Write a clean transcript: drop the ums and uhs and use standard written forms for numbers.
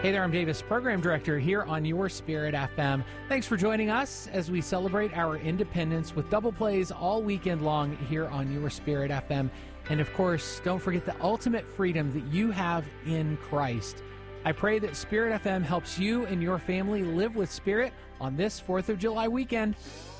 Hey there, I'm Davis, Program Director here on Your Spirit FM. Thanks for joining us as we celebrate our independence with double plays all weekend long here on Your Spirit FM. And of course, don't forget the ultimate freedom that you have in Christ. I pray that Spirit FM helps you and your family live with Spirit on this 4th of July weekend.